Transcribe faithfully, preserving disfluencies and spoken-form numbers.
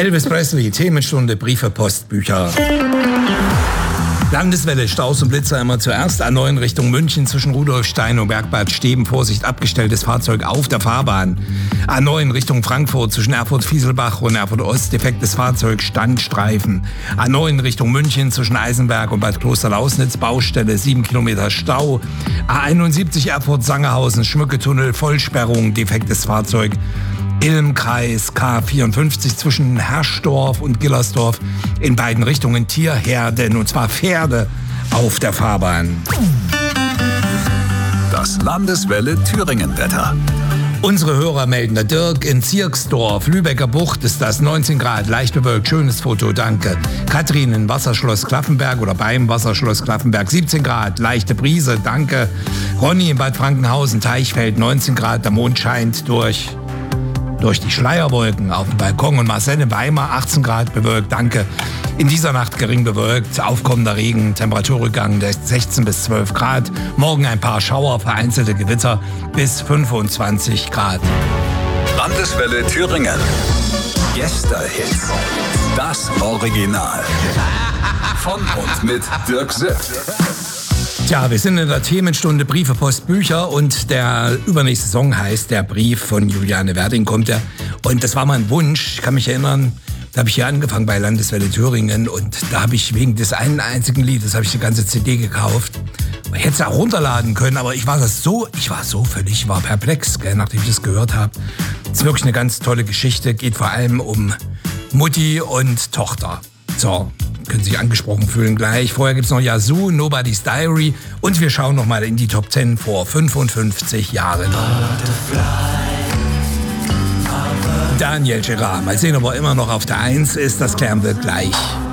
Elvis Presley, Themenstunde, Briefe, Post, Bücher. Landeswelle, Staus und Blitzer immer zuerst. A neun Richtung München zwischen Rudolfstein und Bergbad Steben. Vorsicht, abgestelltes Fahrzeug auf der Fahrbahn. A neun Richtung Frankfurt zwischen Erfurt-Fieselbach und Erfurt-Ost. Defektes Fahrzeug, Standstreifen. A neun Richtung München zwischen Eisenberg und Bad Klosterlausnitz. Baustelle, sieben Kilometer Stau. A einundsiebzig Erfurt-Sangerhausen, Schmücketunnel, Vollsperrung, defektes Fahrzeug. Ilmkreis K vierundfünfzig zwischen Herschdorf und Gillersdorf, in beiden Richtungen Tierherden, und zwar Pferde auf der Fahrbahn. Das Landeswelle Thüringen-Wetter. Unsere Hörer melden, der Dirk in Zirksdorf, Lübecker Bucht ist das, neunzehn Grad, leicht bewölkt, schönes Foto, danke. Katrin in Wasserschloss Klaffenberg oder beim Wasserschloss Klaffenberg, siebzehn Grad, leichte Brise, danke. Ronny in Bad Frankenhausen, Teichfeld, neunzehn Grad, der Mond scheint durch... durch die Schleierwolken auf dem Balkon, und Marcel in Weimar, achtzehn Grad, bewölkt, danke. In dieser Nacht gering bewölkt, aufkommender Regen, Temperaturrückgang sechzehn bis zwölf Grad. Morgen ein paar Schauer, vereinzelte Gewitter bis fünfundzwanzig Grad. Landeswelle Thüringen. Gästehits. Das Original. Von und mit Dirk Sipp. Tja, wir sind in der Themenstunde Briefe, Post, Bücher, und der übernächste Song heißt Der Brief von Juliane Werding, kommt der. Und das war mal ein Wunsch, ich kann mich erinnern, da habe ich hier angefangen bei Landeswelle Thüringen, und da habe ich wegen des einen einzigen Liedes, habe ich die ganze C D gekauft. Ich hätte es auch runterladen können, aber ich war das so, ich war so völlig, ich war perplex, gell, nachdem ich das gehört habe. Es ist wirklich eine ganz tolle Geschichte, geht vor allem um Mutti und Tochter. So, können sich angesprochen fühlen gleich. Vorher gibt's noch Yazoo, Nobody's Diary, und wir schauen noch mal in die Top zehn vor fünfundfünfzig Jahren. Daniel Gerard, mal sehen, ob er immer noch auf der eins ist, das klären wir gleich.